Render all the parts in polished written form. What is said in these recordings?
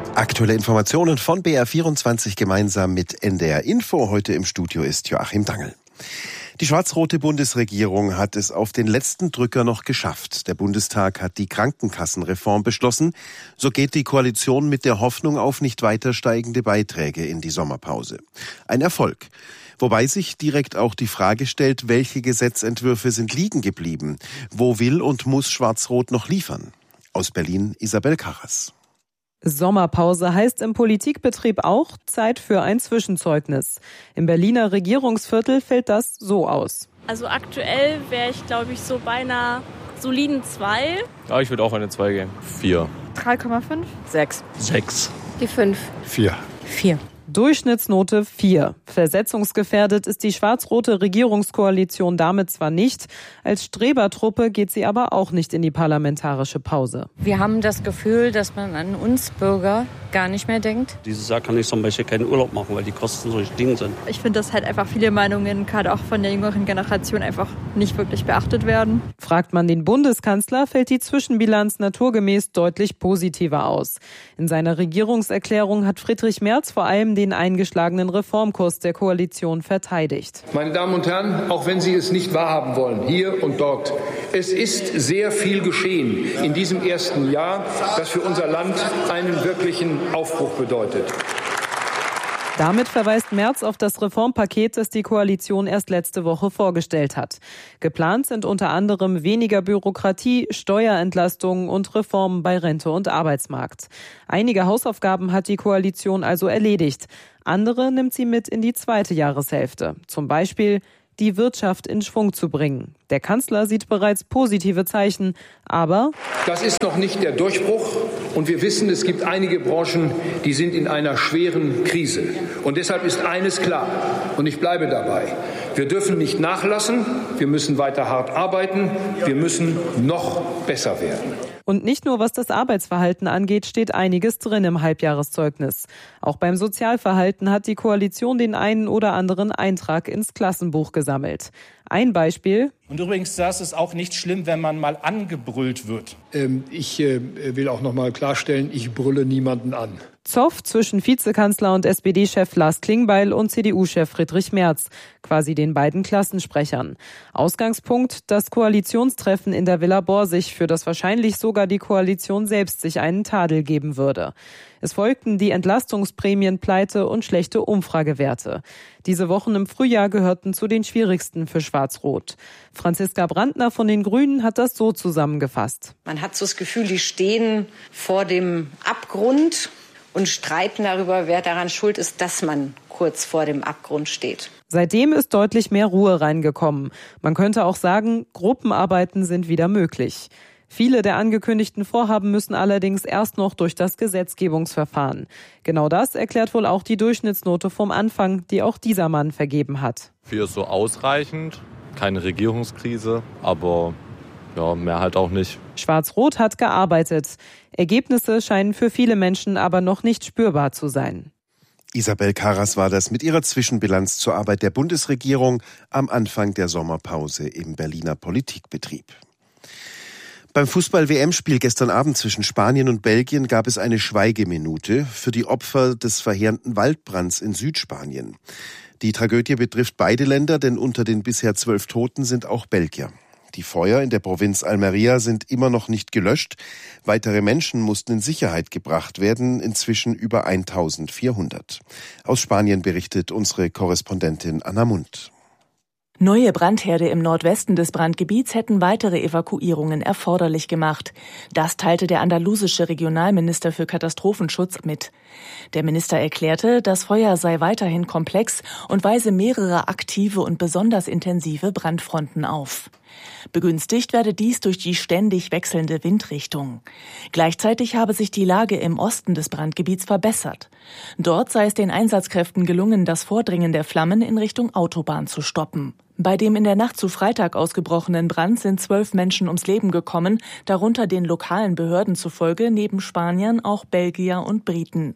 Aktuelle Informationen von BR24 gemeinsam mit NDR Info. Heute im Studio ist Joachim Dangl. Die schwarz-rote Bundesregierung hat es auf den letzten Drücker noch geschafft. Der Bundestag hat die Krankenkassenreform beschlossen. So geht die Koalition mit der Hoffnung auf nicht weiter steigende Beiträge in die Sommerpause. Ein Erfolg. Wobei sich direkt auch die Frage stellt, welche Gesetzentwürfe sind liegen geblieben? Wo will und muss Schwarz-Rot noch liefern? Aus Berlin Isabel Karras. Sommerpause heißt im Politikbetrieb auch Zeit für ein Zwischenzeugnis. Im Berliner Regierungsviertel fällt das so aus. Also aktuell wäre ich, glaube ich, so bei einer soliden 2. Ja, ich würde auch eine 2 geben. 4. 3,5. 6. 6. Die 5. 4. 4. Durchschnittsnote 4. Versetzungsgefährdet ist die schwarz-rote Regierungskoalition damit zwar nicht, als Strebertruppe geht sie aber auch nicht in die parlamentarische Pause. Wir haben das Gefühl, dass man an uns Bürger gar nicht mehr denkt. Dieses Jahr kann ich zum Beispiel keinen Urlaub machen, weil die Kosten so gestiegen sind. Ich finde, dass halt einfach viele Meinungen, gerade auch von der jüngeren Generation, einfach nicht wirklich beachtet werden. Fragt man den Bundeskanzler, fällt die Zwischenbilanz naturgemäß deutlich positiver aus. In seiner Regierungserklärung hat Friedrich Merz vor allem den eingeschlagenen Reformkurs der Koalition verteidigt. Meine Damen und Herren, auch wenn Sie es nicht wahrhaben wollen, hier und dort, es ist sehr viel geschehen in diesem ersten Jahr, das für unser Land einen wirklichen Aufbruch bedeutet. Damit verweist Merz auf das Reformpaket, das die Koalition erst letzte Woche vorgestellt hat. Geplant sind unter anderem weniger Bürokratie, Steuerentlastungen und Reformen bei Rente und Arbeitsmarkt. Einige Hausaufgaben hat die Koalition also erledigt. Andere nimmt sie mit in die zweite Jahreshälfte. Zum Beispiel die Wirtschaft in Schwung zu bringen. Der Kanzler sieht bereits positive Zeichen, aber das ist noch nicht der Durchbruch und wir wissen, es gibt einige Branchen, die sind in einer schweren Krise. Und deshalb ist eines klar und ich bleibe dabei. Wir dürfen nicht nachlassen, wir müssen weiter hart arbeiten, wir müssen noch besser werden. Und nicht nur was das Arbeitsverhalten angeht, steht einiges drin im Halbjahreszeugnis. Auch beim Sozialverhalten hat die Koalition den einen oder anderen Eintrag ins Klassenbuch gesammelt. Ein Beispiel. Und übrigens, das ist auch nicht schlimm, wenn man mal angebrüllt wird. Ich will auch noch mal klarstellen, ich brülle niemanden an. Zoff zwischen Vizekanzler und SPD-Chef Lars Klingbeil und CDU-Chef Friedrich Merz, quasi den beiden Klassensprechern. Ausgangspunkt, das Koalitionstreffen in der Villa Borsig, für das wahrscheinlich sogar die Koalition selbst sich einen Tadel geben würde. Es folgten die Entlastungsprämienpleite und schlechte Umfragewerte. Diese Wochen im Frühjahr gehörten zu den schwierigsten für Schwarz-Rot. Franziska Brandner von den Grünen hat das so zusammengefasst. Man hat so das Gefühl, die stehen vor dem Abgrund und streiten darüber, wer daran schuld ist, dass man kurz vor dem Abgrund steht. Seitdem ist deutlich mehr Ruhe reingekommen. Man könnte auch sagen, Gruppenarbeiten sind wieder möglich. Viele der angekündigten Vorhaben müssen allerdings erst noch durch das Gesetzgebungsverfahren. Genau das erklärt wohl auch die Durchschnittsnote vom Anfang, die auch dieser Mann vergeben hat. 4 ist so ausreichend, keine Regierungskrise, aber ja, mehr halt auch nicht. Schwarz-Rot hat gearbeitet. Ergebnisse scheinen für viele Menschen aber noch nicht spürbar zu sein. Isabel Karras war das mit ihrer Zwischenbilanz zur Arbeit der Bundesregierung am Anfang der Sommerpause im Berliner Politikbetrieb. Beim Fußball-WM-Spiel gestern Abend zwischen Spanien und Belgien gab es eine Schweigeminute für die Opfer des verheerenden Waldbrands in Südspanien. Die Tragödie betrifft beide Länder, denn unter den bisher 12 Toten sind auch Belgier. Die Feuer in der Provinz Almería sind immer noch nicht gelöscht. Weitere Menschen mussten in Sicherheit gebracht werden, inzwischen über 1400. Aus Spanien berichtet unsere Korrespondentin Anna Mundt. Neue Brandherde im Nordwesten des Brandgebiets hätten weitere Evakuierungen erforderlich gemacht. Das teilte der andalusische Regionalminister für Katastrophenschutz mit. Der Minister erklärte, das Feuer sei weiterhin komplex und weise mehrere aktive und besonders intensive Brandfronten auf. Begünstigt werde dies durch die ständig wechselnde Windrichtung. Gleichzeitig habe sich die Lage im Osten des Brandgebiets verbessert. Dort sei es den Einsatzkräften gelungen, das Vordringen der Flammen in Richtung Autobahn zu stoppen. Bei dem in der Nacht zu Freitag ausgebrochenen Brand sind 12 Menschen ums Leben gekommen, darunter den lokalen Behörden zufolge neben Spaniern auch Belgier und Briten.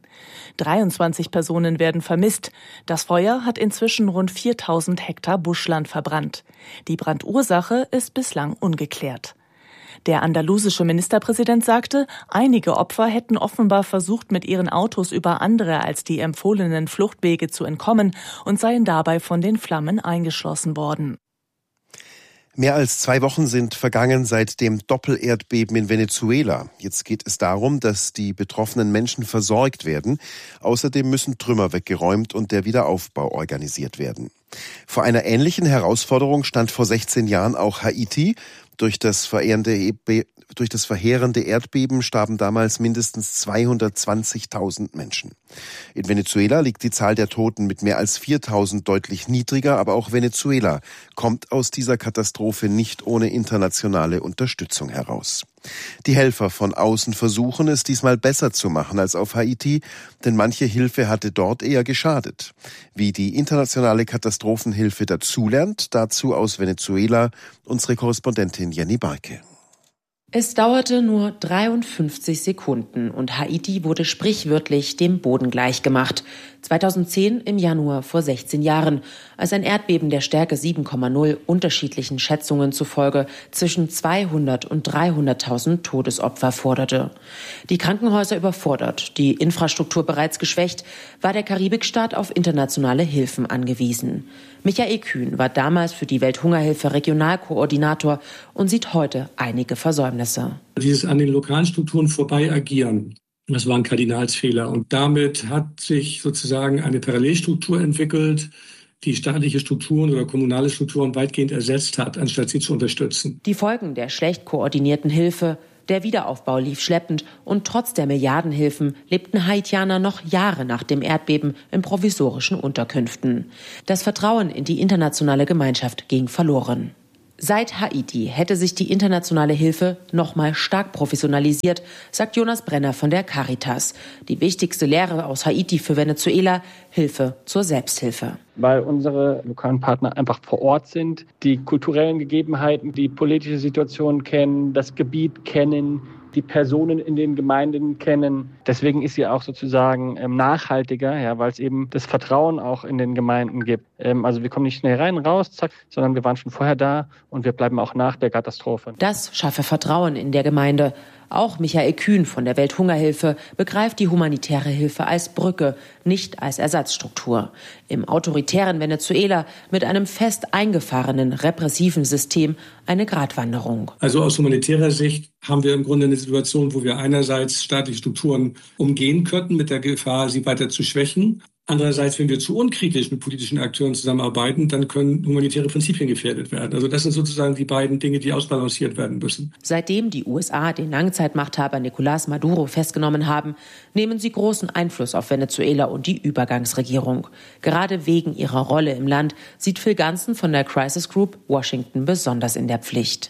23 Personen werden vermisst. Das Feuer hat inzwischen rund 4000 Hektar Buschland verbrannt. Die Brandursache ist bislang ungeklärt. Der andalusische Ministerpräsident sagte, einige Opfer hätten offenbar versucht, mit ihren Autos über andere als die empfohlenen Fluchtwege zu entkommen und seien dabei von den Flammen eingeschlossen worden. Mehr als 2 Wochen sind vergangen seit dem Doppelerdbeben in Venezuela. Jetzt geht es darum, dass die betroffenen Menschen versorgt werden. Außerdem müssen Trümmer weggeräumt und der Wiederaufbau organisiert werden. Vor einer ähnlichen Herausforderung stand vor 16 Jahren auch Haiti. Durch das verheerende Erdbeben starben damals mindestens 220.000 Menschen. In Venezuela liegt die Zahl der Toten mit mehr als 4.000 deutlich niedriger, aber auch Venezuela kommt aus dieser Katastrophe nicht ohne internationale Unterstützung heraus. Die Helfer von außen versuchen es diesmal besser zu machen als auf Haiti, denn manche Hilfe hatte dort eher geschadet. Wie die internationale Katastrophenhilfe dazulernt, dazu aus Venezuela unsere Korrespondentin Jenny Barke. Es dauerte nur 53 Sekunden und Haiti wurde sprichwörtlich dem Boden gleichgemacht. 2010 im Januar vor 16 Jahren, als ein Erdbeben der Stärke 7,0 unterschiedlichen Schätzungen zufolge zwischen 200 und 300.000 Todesopfer forderte. Die Krankenhäuser überfordert, die Infrastruktur bereits geschwächt, war der Karibikstaat auf internationale Hilfen angewiesen. Michael Kühn war damals für die Welthungerhilfe Regionalkoordinator und sieht heute einige Versäumnisse. Dieses an den lokalen Strukturen vorbei agieren, das war ein Kardinalsfehler. Und damit hat sich sozusagen eine Parallelstruktur entwickelt, die staatliche Strukturen oder kommunale Strukturen weitgehend ersetzt hat, anstatt sie zu unterstützen. Die Folgen der schlecht koordinierten Hilfe, der Wiederaufbau lief schleppend und trotz der Milliardenhilfen lebten Haitianer noch Jahre nach dem Erdbeben in provisorischen Unterkünften. Das Vertrauen in die internationale Gemeinschaft ging verloren. Seit Haiti hätte sich die internationale Hilfe nochmal stark professionalisiert, sagt Jonas Brenner von der Caritas. Die wichtigste Lehre aus Haiti für Venezuela: Hilfe zur Selbsthilfe. Weil unsere lokalen Partner einfach vor Ort sind, die kulturellen Gegebenheiten, die politische Situation kennen, das Gebiet kennen, die Personen in den Gemeinden kennen. Deswegen ist sie auch sozusagen nachhaltiger, ja, weil es eben das Vertrauen auch in den Gemeinden gibt. Also wir kommen nicht schnell rein, raus, zack, sondern wir waren schon vorher da und wir bleiben auch nach der Katastrophe. Das schaffe Vertrauen in der Gemeinde. Auch Michael Kühn von der Welthungerhilfe begreift die humanitäre Hilfe als Brücke, nicht als Ersatzstruktur. Im autoritären Venezuela mit einem fest eingefahrenen, repressiven System eine Gratwanderung. Also aus humanitärer Sicht haben wir im Grunde eine Situation, wo wir einerseits staatliche Strukturen umgehen könnten, mit der Gefahr, sie weiter zu schwächen. Andererseits, wenn wir zu unkritisch mit politischen Akteuren zusammenarbeiten, dann können humanitäre Prinzipien gefährdet werden. Also das sind sozusagen die beiden Dinge, die ausbalanciert werden müssen. Seitdem die USA den Langzeitmachthaber Nicolás Maduro festgenommen haben, nehmen sie großen Einfluss auf Venezuela und die Übergangsregierung. Gerade wegen ihrer Rolle im Land sieht Phil Ganson von der Crisis Group Washington besonders in der Pflicht.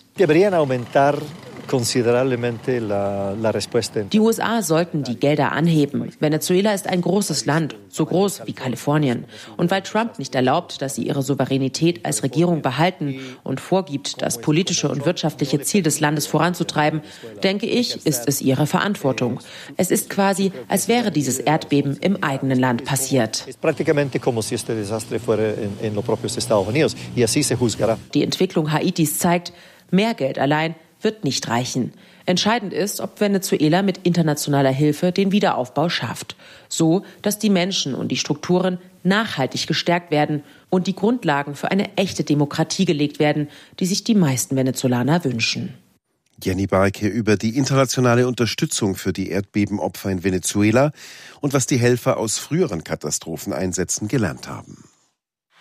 Die USA sollten die Gelder anheben. Venezuela ist ein großes Land, so groß wie Kalifornien. Und weil Trump nicht erlaubt, dass sie ihre Souveränität als Regierung behalten und vorgibt, das politische und wirtschaftliche Ziel des Landes voranzutreiben, denke ich, ist es ihre Verantwortung. Es ist quasi, als wäre dieses Erdbeben im eigenen Land passiert. Die Entwicklung Haitis zeigt, mehr Geld allein wird nicht reichen. Entscheidend ist, ob Venezuela mit internationaler Hilfe den Wiederaufbau schafft, so dass die Menschen und die Strukturen nachhaltig gestärkt werden und die Grundlagen für eine echte Demokratie gelegt werden, die sich die meisten Venezolaner wünschen. Jenny Barke über die internationale Unterstützung für die Erdbebenopfer in Venezuela und was die Helfer aus früheren Katastropheneinsätzen gelernt haben.